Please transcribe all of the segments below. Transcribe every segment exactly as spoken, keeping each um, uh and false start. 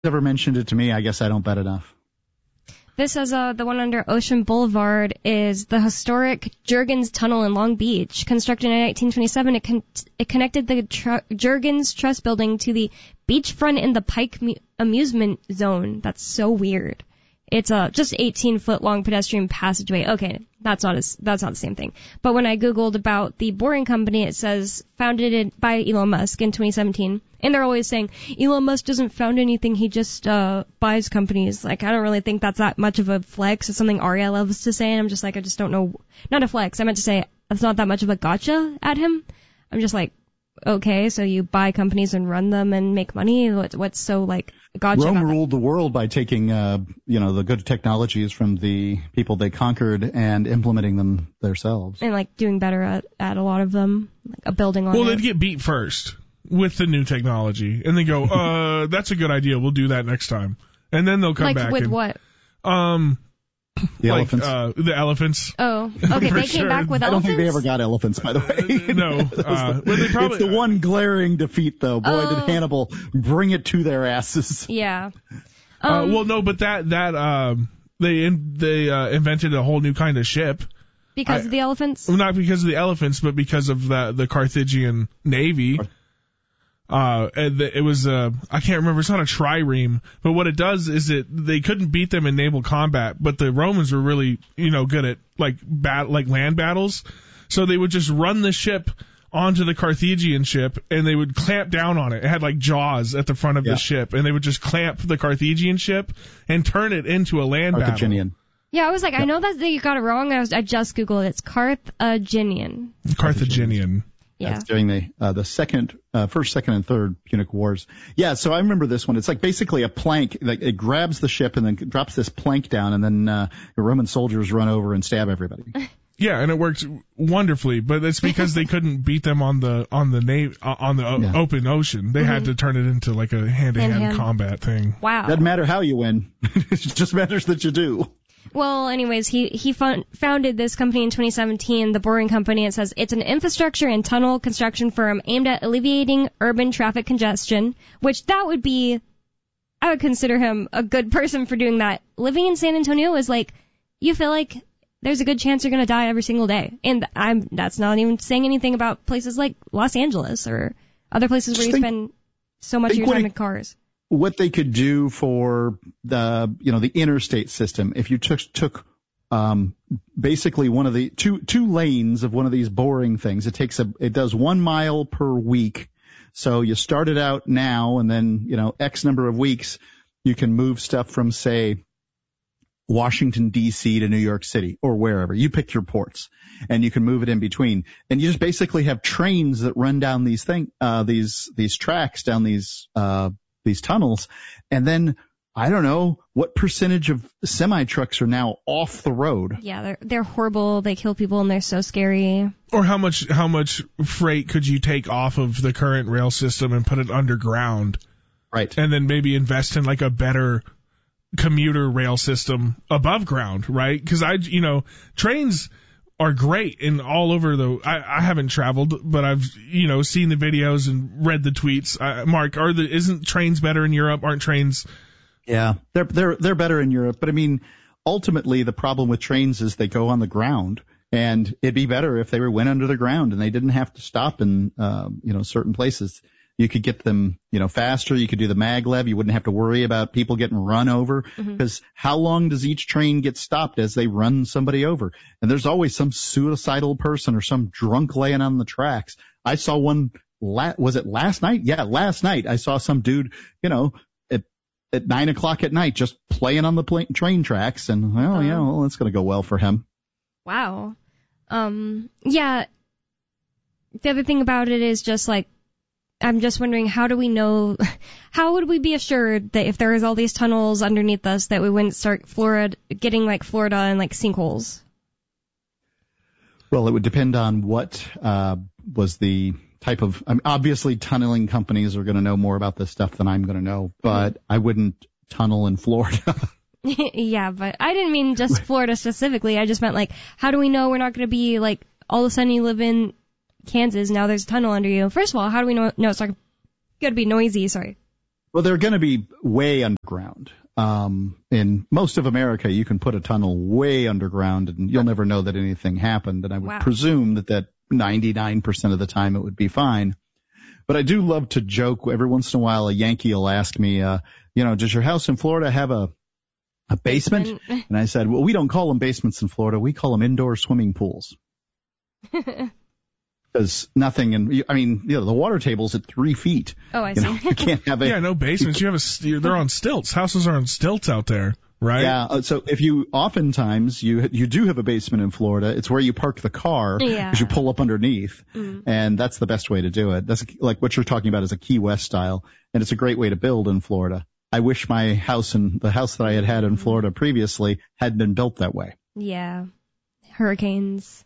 ever mentioned it to me. I guess I don't bet enough. This says uh, the one under Ocean Boulevard is the historic Jurgens Tunnel in Long Beach. Constructed in nineteen twenty-seven, it, con- it connected the tr- Jurgens Trust Building to the beachfront in the Pike mu- Amusement Zone. That's so weird. It's a just eighteen foot long pedestrian passageway. Okay, that's not as that's not the same thing. But when I googled about the Boring Company, it says founded in, by Elon Musk in twenty seventeen. And they're always saying Elon Musk doesn't found anything; he just uh buys companies. Like, I don't really think that's that much of a flex. It's something Aria loves to say, and I'm just like, I just don't know. Not a flex. I meant to say it's not that much of a gotcha at him. I'm just like, okay, so you buy companies and run them and make money. What, what's so like gotcha? Rome about ruled the world by taking, uh, you know, the good technologies from the people they conquered and implementing them themselves. And like doing better at, at a lot of them, like a building on Well, it. they'd get beat first with the new technology, and they go, uh, that's a good idea. We'll do that next time. And then they'll come like back. with and, what? Um, The like, elephants. Uh, the elephants. Oh, okay. For They sure. came back with I don't elephants. think they ever got elephants, by the way. No. Uh, well, they probably, it's the one glaring defeat, though. Boy, Oh. did Hannibal bring it to their asses. Yeah. uh, Um, well, no, but that, that, um, they, in, they, uh, invented a whole new kind of ship. because I- of the elephants. Well, not because of the elephants, but because of the, the Carthaginian navy. Uh, and the, it was, uh, I can't remember, it's not a trireme, but what it does is it, they couldn't beat them in naval combat, but the Romans were really, you know, good at, like, bat, like land battles. So they would just run the ship onto the Carthaginian ship, and they would clamp down on it. It had, like, jaws at the front of Yeah. the ship, and they would just clamp the Carthaginian ship and turn it into a land battle. Carthaginian. Yeah, I was like, I know that you got it wrong. I was, I just googled it. It's Carthaginian. Carthaginian. Yeah. That's during the uh, the second, uh, first, second, and third Punic Wars. Yeah, so I remember this one. It's like basically a plank. Like it grabs the ship and then drops this plank down, and then uh, the Roman soldiers run over and stab everybody. Yeah, and it worked wonderfully, but it's because they couldn't beat them on the on the na- uh, on the o- Yeah. open ocean. They had to turn it into like a hand-to-hand Hand-to-hand. combat thing. Wow. Doesn't matter how you win; it just matters that you do. Well, anyways, he he fun- founded this company in twenty seventeen, the Boring Company. It says it's an infrastructure and tunnel construction firm aimed at alleviating urban traffic congestion, which that would be, I would consider him a good person for doing that. Living in San Antonio is like, you feel like there's a good chance you're going to die every single day. And I'm that's not even saying anything about places like Los Angeles or other places where Just you think- spend so much of think your what time I- in cars. What they could do for the, you know, the interstate system, if you took took um, basically one of the two two lanes of one of these boring things, it takes a it does one mile per week. So you start it out now, and then you know X number of weeks, you can move stuff from say Washington D C to New York City or wherever. You pick your ports, and you can move it in between. And you just basically have trains that run down these thing uh, these these tracks down these uh these tunnels, and then I don't know what percentage of semi trucks are now off the road. Yeah, they're they're horrible. They kill people and they're so scary. Or how much how much freight could you take off of the current rail system and put it underground, Right. and then maybe invest in like a better commuter rail system above ground, right? Because I, you know, trains are great in all over the. I, I haven't traveled, but I've you know seen the videos and read the tweets. Uh, Mark, are the isn't trains better in Europe? Aren't trains? Yeah, they're they're they're better in Europe, but I mean, ultimately the problem with trains is they go on the ground, and it'd be better if they were went under the ground and they didn't have to stop in um, you know certain places. You could get them, you know, faster. You could do the maglev. You wouldn't have to worry about people getting run over. Because mm-hmm. how long does each train get stopped as they run somebody over? And there's always some suicidal person or some drunk laying on the tracks. I saw one, la- was it last night? Yeah, last night I saw some dude, you know, at, at nine o'clock at night just playing on the pl- train tracks. And, well, um, yeah, well, that's going to go well for him. Wow. Um, yeah. The other thing about it is just like, I'm just wondering, how do we know, how would we be assured that if there is all these tunnels underneath us that we wouldn't start Florida, getting like Florida and like sinkholes? Well, it would depend on what uh, was the type of, I mean, obviously tunneling companies are going to know more about this stuff than I'm going to know, but I wouldn't tunnel in Florida. Yeah, but I didn't mean just Florida specifically. I just meant like, how do we know we're not going to be like, all of a sudden you live in Kansas, now there's a tunnel under you. First of all, how do we know, no, it's not going to be noisy, sorry. Well, they're going to be way underground. Um, in most of America, you can put a tunnel way underground and you'll never know that anything happened. And I would Wow. presume that that ninety-nine percent of the time it would be fine. But I do love to joke. Every once in a while, a Yankee will ask me, uh, you know, does your house in Florida have a, a basement? Basement. And I said, well, we don't call them basements in Florida. We call them indoor swimming pools. Because nothing, and I mean, you know, the water table's at three feet. Oh, I You see. know, you can't have a Yeah, no basements. You have a, st- they're on stilts. Houses are on stilts out there, right? Yeah. uh, So if you oftentimes you you do have a basement in Florida, it's where you park the car Yeah. because you pull up underneath, Mm. and that's the best way to do it. That's like what you're talking about is a Key West style, and it's a great way to build in Florida. I wish my house and the house that I had had in Florida previously had been built that way. Yeah. Hurricanes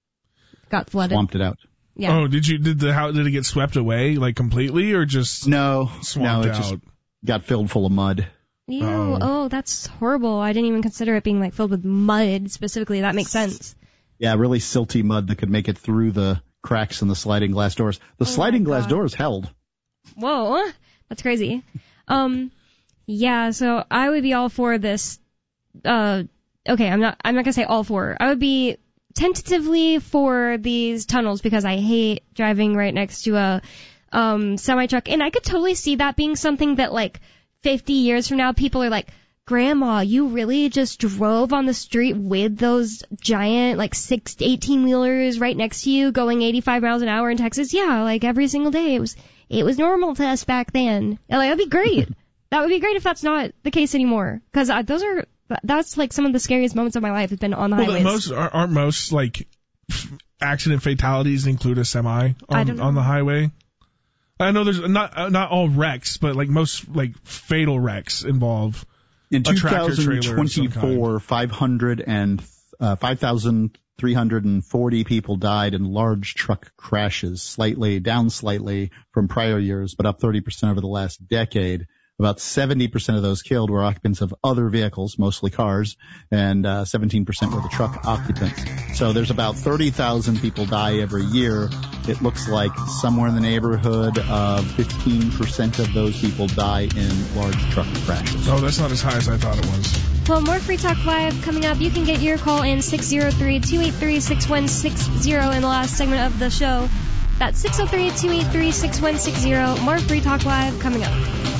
got flooded. Swamped it out. Yeah. Oh, did you did the how did it get swept away like completely or just No, swamped no, it out? just got filled full of mud. Ew. Oh. Oh, that's horrible. I didn't even consider it being like filled with mud specifically. That makes sense. Yeah, really silty mud that could make it through the cracks in the sliding glass doors. The Oh, sliding my glass God. doors held. Whoa. That's crazy. Um, yeah, so I would be all for this. Uh, okay, I'm not, I'm not gonna say all for. I would be tentatively for these tunnels because I hate driving right next to a, um, semi truck. And I could totally see that being something that like fifty years from now people are like, Grandma, you really just drove on the street with those giant, like, six, eighteen-wheelers right next to you going eighty-five miles an hour in Texas? Yeah, like, every single day. It was, it was normal to us back then. And, like, that'd be great. That would be great if that's not the case anymore. Because uh, those are, that's, like, some of the scariest moments of my life have been on the Well, highways. most aren't most like accident fatalities include a semi I on don't know. on the highway. I know there's not uh, not all wrecks, but like most like fatal wrecks involve In a tractor trailer of some twenty twenty-four, five hundred and uh, five thousand three hundred forty people died in large truck crashes, slightly down slightly from prior years, but up thirty percent over the last decade. About seventy percent of those killed were occupants of other vehicles, mostly cars, and uh, seventeen percent were the truck occupants. So there's about thirty thousand people die every year. It looks like somewhere in the neighborhood of fifteen percent of those people die in large truck crashes. Oh, that's not as high as I thought it was. Well, more Free Talk Live coming up. You can get your call in six oh three, two eight three, six one six oh in the last segment of the show. That's six oh three, two eight three, six one six oh. More Free Talk Live coming up.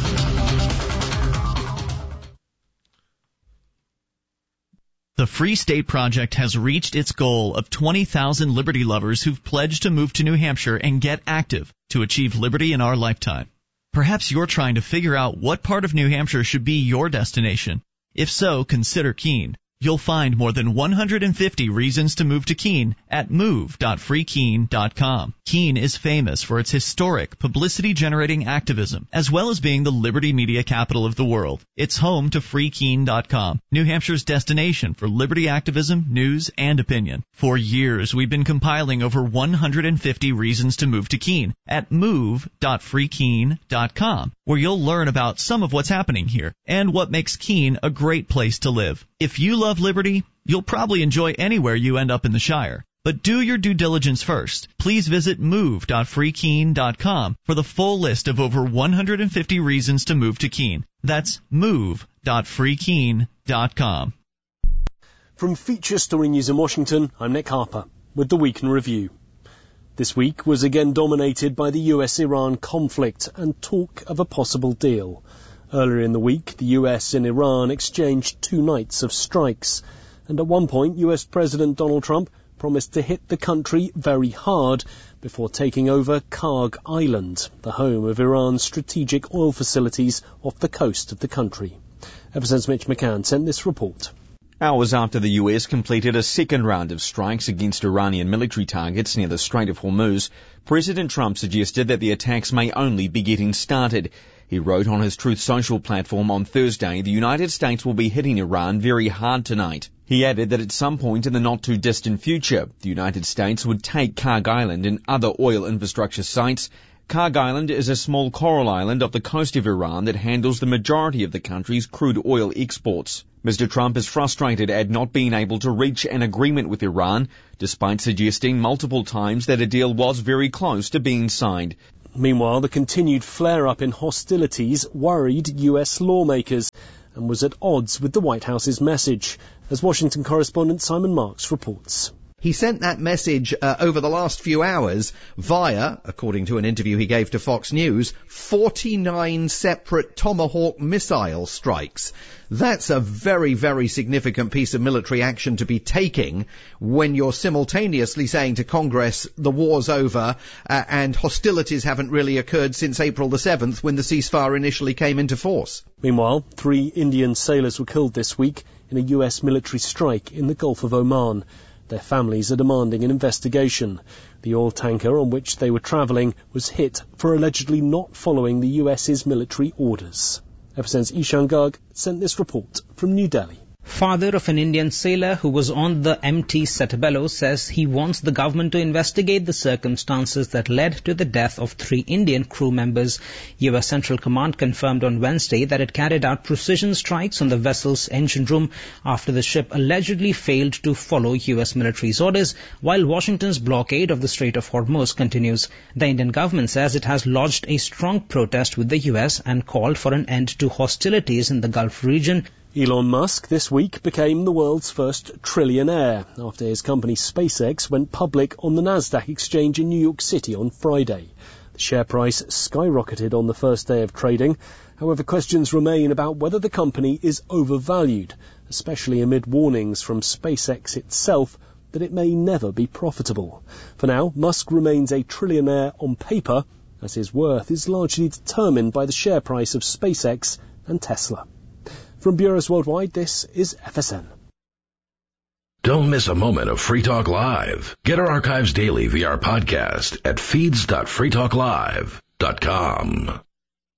The Free State Project has reached its goal of twenty thousand liberty lovers who've pledged to move to New Hampshire and get active to achieve liberty in our lifetime. Perhaps you're trying to figure out what part of New Hampshire should be your destination. If so, consider Keene. You'll find more than one hundred fifty reasons to move to Keene at move dot free keene dot com. Keene is famous for its historic, publicity-generating activism, as well as being the liberty media capital of the world. It's home to free keene dot com, New Hampshire's destination for liberty activism, news, and opinion. For years, we've been compiling over one hundred fifty reasons to move to Keene at move dot free keene dot com, where you'll learn about some of what's happening here and what makes Keene a great place to live. If you love liberty, you'll probably enjoy anywhere you end up in the Shire. But do your due diligence first. Please visit move dot free keene dot com for the full list of over one hundred fifty reasons to move to Keene. That's move dot free keene dot com. From Feature Story News in Washington, I'm Nick Harper with the Week in Review. This week was again dominated by the U S Iran conflict and talk of a possible deal. Earlier in the week, the U S and Iran exchanged two nights of strikes. And at one point, U S President Donald Trump promised to hit the country very hard before taking over Karg Island, the home of Iran's strategic oil facilities off the coast of the country. Everson's Mitch McCann sent this report. Hours after the U S completed a second round of strikes against Iranian military targets near the Strait of Hormuz, President Trump suggested that the attacks may only be getting started. He wrote on his Truth Social platform on Thursday, the United States will be hitting Iran very hard tonight. He added that at some point in the not-too-distant future, the United States would take Karg Island and other oil infrastructure sites. Karg Island is a small coral island off the coast of Iran that handles the majority of the country's crude oil exports. Mister Trump is frustrated at not being able to reach an agreement with Iran, despite suggesting multiple times that a deal was very close to being signed. Meanwhile, the continued flare-up in hostilities worried U S lawmakers and was at odds with the White House's message, as Washington correspondent Simon Marks reports. He sent that message uh, over the last few hours via, according to an interview he gave to Fox News, forty-nine separate Tomahawk missile strikes. That's a very, very significant piece of military action to be taking when you're simultaneously saying to Congress the war's over uh, and hostilities haven't really occurred since April the seventh when the ceasefire initially came into force. Meanwhile, three Indian sailors were killed this week in a U S military strike in the Gulf of Oman. Their families are demanding an investigation. The oil tanker on which they were travelling was hit for allegedly not following the US's military orders. Epicentre's Ishan Garg sent this report from New Delhi. Father of an Indian sailor who was on the M T Setabelo says he wants the government to investigate the circumstances that led to the death of three Indian crew members. U S Central Command confirmed on Wednesday that it carried out precision strikes on the vessel's engine room after the ship allegedly failed to follow U S military's orders, while Washington's blockade of the Strait of Hormuz continues. The Indian government says it has lodged a strong protest with the U S and called for an end to hostilities in the Gulf region. Elon Musk this week became the world's first trillionaire after his company SpaceX went public on the Nasdaq exchange in New York City on Friday. The share price skyrocketed on the first day of trading. However, questions remain about whether the company is overvalued, especially amid warnings from SpaceX itself that it may never be profitable. For now, Musk remains a trillionaire on paper, as his worth is largely determined by the share price of SpaceX and Tesla. From Bureaus Worldwide, this is F S N. Don't miss a moment of Free Talk Live. Get our archives daily via our podcast at feeds dot free talk live dot com.